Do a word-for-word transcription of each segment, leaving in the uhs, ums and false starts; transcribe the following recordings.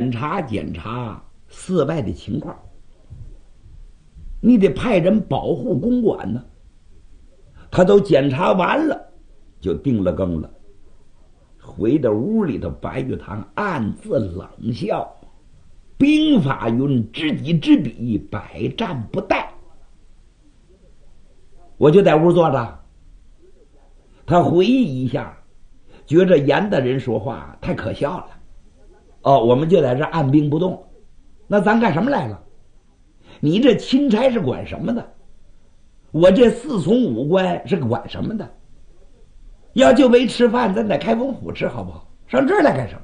检查检查寺外的情况，你得派人保护公馆呢。他都检查完了，就定了更了。回到屋里头，白玉堂暗自冷笑：兵法云，知己知彼，百战不殆。我就在屋坐着。他回忆一下，觉着严大人说话太可笑了。哦，我们就在这按兵不动，那咱干什么来了？你这钦差是管什么的？我这四从五官是管什么的？要就为吃饭，咱在开封府吃好不好？上这儿来干什么？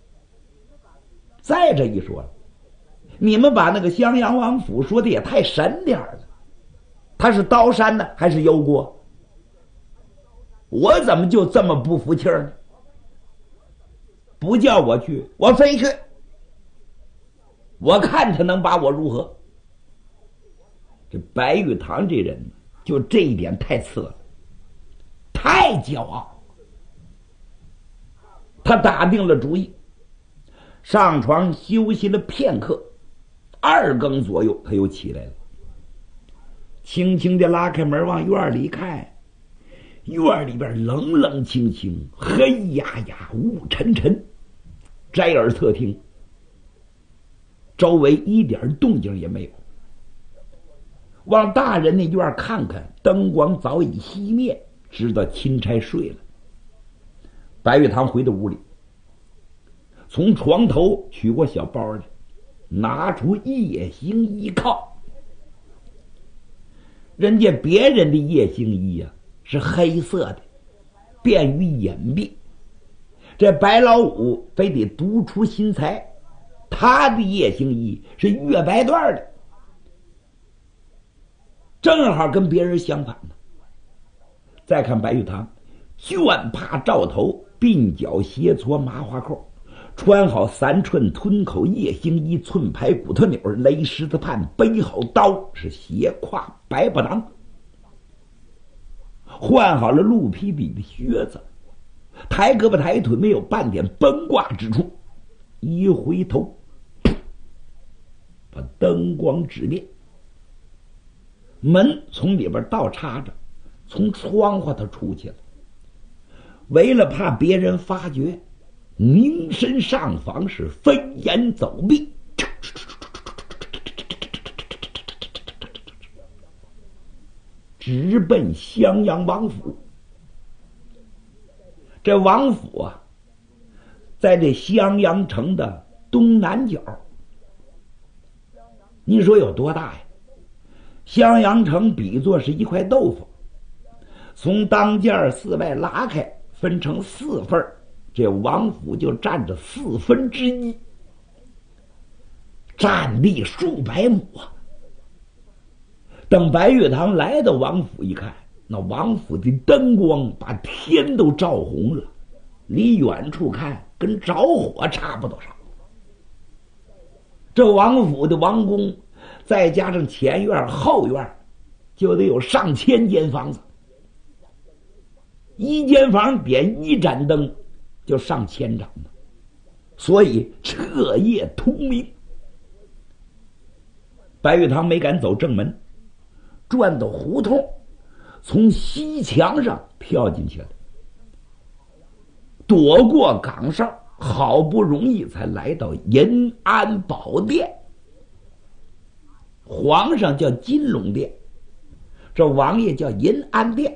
再这一说了，你们把那个襄阳王府说的也太神点了，他是刀山呢还是油锅？我怎么就这么不服气呢？不叫我去，我非去，我看他能把我如何。这白玉堂这人就这一点太次了，太骄傲。他打定了主意，上床休息了片刻，二更左右他又起来了，轻轻地拉开门往院里看，院里边冷冷清清，黑压压，雾沉沉。摘耳侧听，周围一点动静也没有。往大人那院看看，灯光早已熄灭，知道钦差睡了。白玉堂回到屋里，从床头取过小包来，拿出夜行衣靠。人家别人的夜行衣呀、啊、是黑色的，便于隐蔽。这白老五非得独出心裁，他的夜行衣是月白缎的，正好跟别人相反呢。再看白玉堂，绢帕罩头，鬓角斜搓麻花扣，穿好三寸吞口夜行衣，寸排骨头钮，勒狮子畔，背好刀，是斜挎白布囊，换好了鹿皮底的靴子，抬胳膊抬腿，没有半点崩挂之处。一回头，把灯光直灭，门从里边倒插着，从窗户他出去了。为了怕别人发觉，凝身上房，是飞檐走壁，直奔襄阳王府。这王府啊，在这襄阳城的东南角。你说有多大呀？襄阳城比作是一块豆腐，从当间四外拉开，分成四份，这王府就占着四分之一，占地数百亩啊。等白玉堂来到王府一看，那王府的灯光把天都照红了，离远处看跟着火差不多少。这王府的王宫再加上前院后院，就得有上千间房子，一间房点一盏灯就上千盏呢，所以彻夜通明。白玉堂没敢走正门，转到胡同，从西墙上跳进去了，躲过岗哨，好不容易才来到银安宝殿。皇上叫金龙殿，这王爷叫银安殿。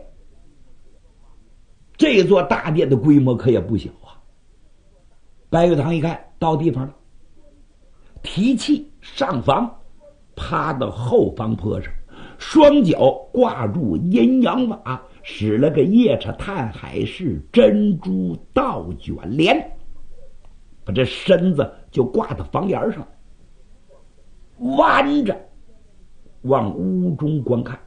这座大殿的规模可也不小啊。白玉堂一看到地方了，提气上房，趴到后方坡上，双脚挂住阴阳瓦，使了个夜叉探海式珍珠倒卷帘，把这身子就挂到房檐上，弯着往屋中观看。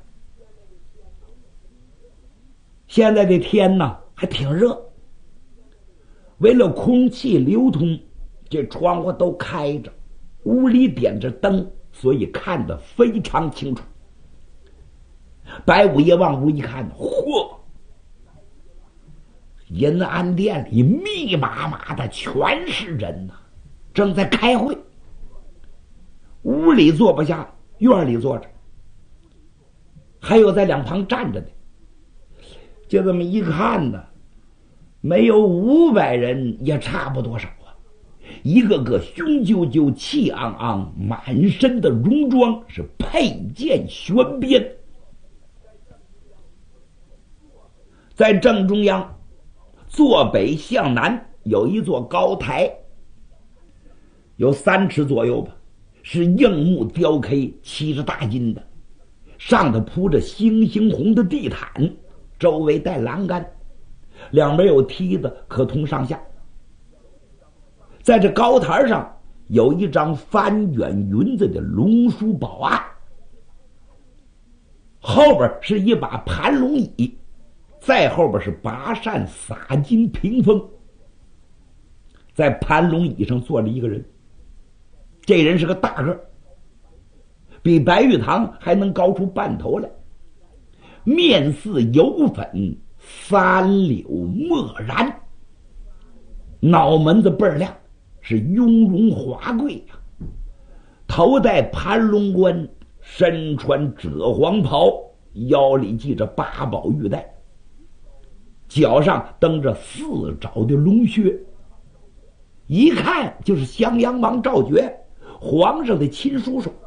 现在的天呢还挺热，为了空气流通，这窗户都开着，屋里点着灯，所以看得非常清楚。白五爷往屋一看，嚯，银安殿里密麻麻的全是人呐、啊， 正在开会，屋里坐不下，院里坐着，还有在两旁站着的。就这么一看呢，没有五百人也差不多少啊，一个个雄赳赳气昂昂，满身的戎装，是佩剑悬鞭。在正中央坐北向南有一座高台，有三尺左右吧，是硬木雕刻，漆着大金的，上头铺着猩猩红的地毯，周围带栏杆，两边有梯子可通上下。在这高台上有一张翻卷云子的龙书宝案，后边是一把盘龙椅，再后边是八扇洒金屏风。在盘龙椅上坐着一个人，这人是个大个，比白玉堂还能高出半头来，面似油粉，三绺墨然，脑门子倍儿亮，是雍容华贵呀、啊。头戴盘龙冠，身穿赭黄袍，腰里系着八宝玉带，脚上蹬着四爪的龙靴，一看就是襄阳王赵觉，皇上的亲叔叔。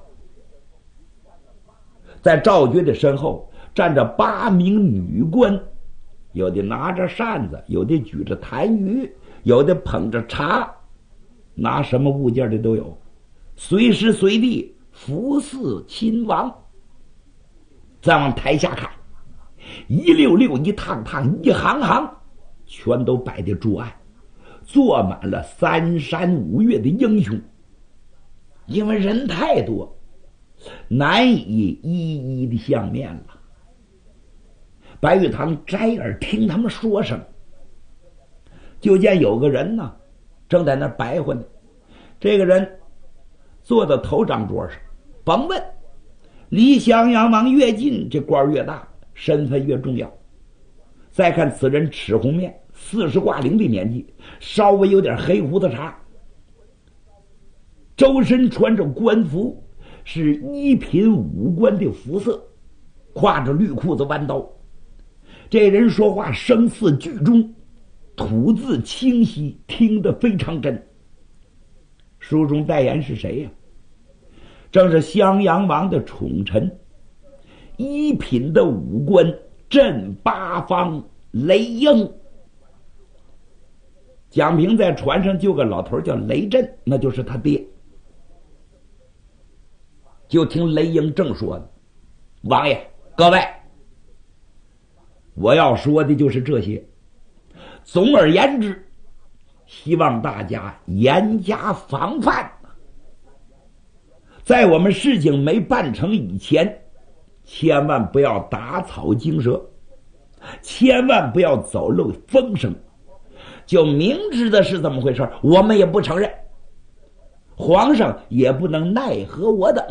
在赵觉的身后站着八名女官，有的拿着扇子，有的举着痰盂，有的捧着茶，拿什么物件的都有，随时随地服侍亲王。再往台下看，一溜溜一趟趟一行行，全都摆的桌案，坐满了三山五岳的英雄。因为人太多，难以一一的相面了。白玉堂摘耳听他们说什么，就见有个人呢正在那白活呢。这个人坐到头张桌上，甭问，离襄阳王越近，这官越大，身份越重要。再看此人齿红面，四十挂零的年纪，稍微有点黑胡子茬，周身穿着官服，是一品武官的服色，挎着绿裤子弯刀。这人说话声似巨钟，吐字清晰，听得非常真。书中代言是谁呀、啊？正是襄阳王的宠臣，一品的武官镇八方雷英。蒋平在船上就个老头叫雷震，那就是他爹。就听雷英正说呢：“王爷，各位，我要说的就是这些。总而言之，希望大家严加防范。在我们事情没办成以前，千万不要打草惊蛇，千万不要走漏风声。就明知的是怎么回事，我们也不承认，皇上也不能奈何我等。”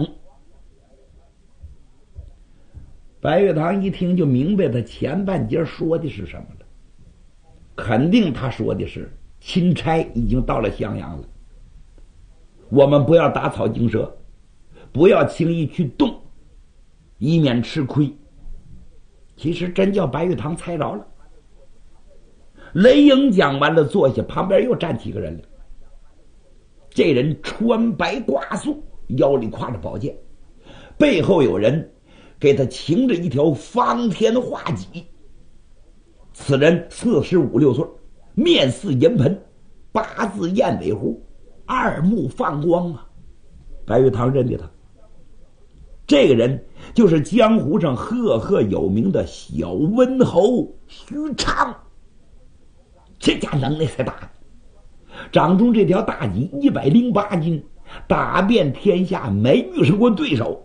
白玉堂一听就明白他前半截说的是什么了，肯定他说的是钦差已经到了襄阳了，我们不要打草惊蛇，不要轻易去动，以免吃亏。其实真叫白玉堂猜着了。雷英讲完了坐下，旁边又站几个人了。这人穿白挂素，腰里挎着宝剑，背后有人给他擎着一条方天画戟。此人四十五六岁，面似银盆，八字燕尾狐，二目放光啊！白玉堂认得他，这个人就是江湖上赫赫有名的小温侯徐昌。这家能耐才大，掌中这条大戟一百零八斤，打遍天下没遇上过对手。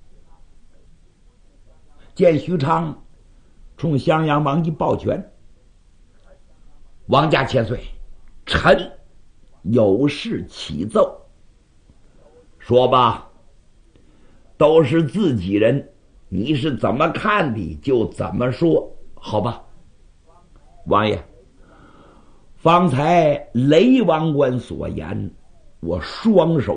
见徐昌冲襄阳王一抱拳：“王家千岁，臣有事启奏。”说吧，都是自己人，你是怎么看的就怎么说，好吧？王爷，方才雷王官所言， 我双手